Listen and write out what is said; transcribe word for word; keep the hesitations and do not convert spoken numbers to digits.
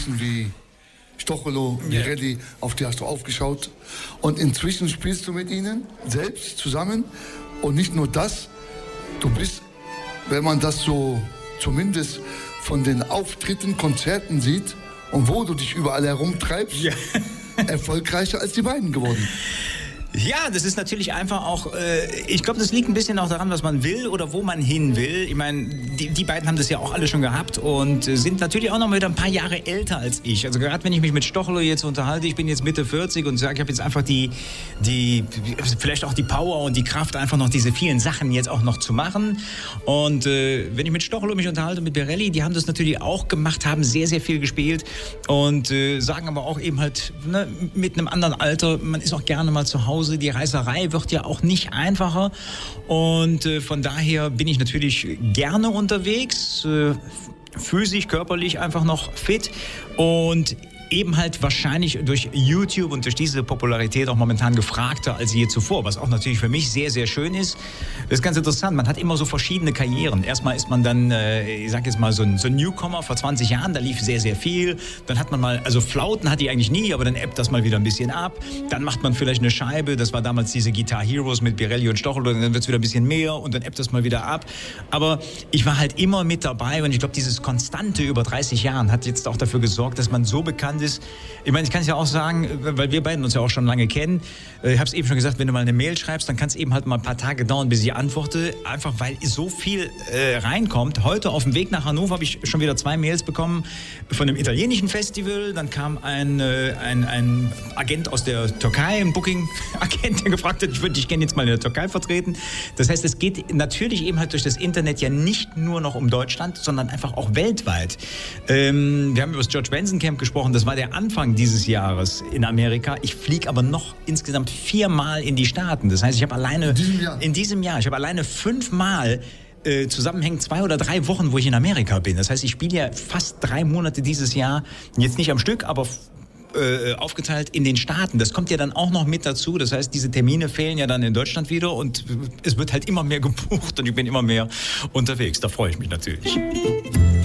Größen wie Stocholo, Pirelli, yeah. auf die hast du aufgeschaut. Und inzwischen spielst du mit ihnen selbst zusammen. Und nicht nur das, du bist, wenn man das so zumindest von den Auftritten, Konzerten sieht und wo du dich überall herumtreibst, yeah. erfolgreicher als die beiden geworden. Ja, das ist natürlich einfach auch, äh, ich glaube, das liegt ein bisschen auch daran, was man will oder wo man hin will. Ich meine, die, die beiden haben das ja auch alle schon gehabt und äh, sind natürlich auch noch wieder ein paar Jahre älter als ich. Also gerade wenn ich mich mit Stocholo jetzt unterhalte, ich bin jetzt Mitte vierzig und sage, ich habe jetzt einfach die, die, vielleicht auch die Power und die Kraft, einfach noch diese vielen Sachen jetzt auch noch zu machen. Und äh, wenn ich mit Stocholo mich unterhalte, mit Pirelli, die haben das natürlich auch gemacht, haben sehr, sehr viel gespielt und äh, sagen aber auch eben halt, ne, mit einem anderen Alter, man ist auch gerne mal zu Hause. Die Reiserei wird ja auch nicht einfacher und äh, von daher bin ich natürlich gerne unterwegs, äh, physisch, körperlich einfach noch fit und eben halt wahrscheinlich durch YouTube und durch diese Popularität auch momentan gefragter als je zuvor, was auch natürlich für mich sehr, sehr schön ist. Das ist ganz interessant, man hat immer so verschiedene Karrieren. Erstmal ist man dann, äh, ich sag jetzt mal, so ein, so ein Newcomer vor zwanzig Jahren, da lief sehr, sehr viel. Dann hat man mal, also Flauten hatte ich eigentlich nie, aber dann ebbt das mal wieder ein bisschen ab. Dann macht man vielleicht eine Scheibe, das war damals diese Guitar Heroes mit Pirelli und Stocholo, dann wird es wieder ein bisschen mehr und dann ebbt das mal wieder ab. Aber ich war halt immer mit dabei und ich glaube, dieses Konstante über dreißig Jahren hat jetzt auch dafür gesorgt, dass man so bekannt ist. Ich meine, ich kann es ja auch sagen, weil wir beiden uns ja auch schon lange kennen. Ich habe es eben schon gesagt, wenn du mal eine Mail schreibst, dann kann es eben halt mal ein paar Tage dauern, bis ich antworte. Einfach weil so viel äh, reinkommt. Heute auf dem Weg nach Hannover habe ich schon wieder zwei Mails bekommen von einem italienischen Festival. Dann kam ein, äh, ein, ein Agent aus der Türkei, ein Booking-Agent, der gefragt hat, ich würde dich gerne jetzt mal in der Türkei vertreten. Das heißt, es geht natürlich eben halt durch das Internet ja nicht nur noch um Deutschland, sondern einfach auch weltweit. Ähm, wir haben über das George Benson Camp gesprochen, das war der Anfang dieses Jahres in Amerika. Ich fliege aber noch insgesamt viermal in die Staaten. Das heißt, ich habe alleine in diesem Jahr, in diesem Jahr ich habe alleine fünfmal äh, zusammenhängend zwei oder drei Wochen, wo ich in Amerika bin. Das heißt, ich spiele ja fast drei Monate dieses Jahr, jetzt nicht am Stück, aber äh, aufgeteilt in den Staaten. Das kommt ja dann auch noch mit dazu. Das heißt, diese Termine fehlen ja dann in Deutschland wieder und es wird halt immer mehr gebucht und ich bin immer mehr unterwegs. Da freue ich mich natürlich.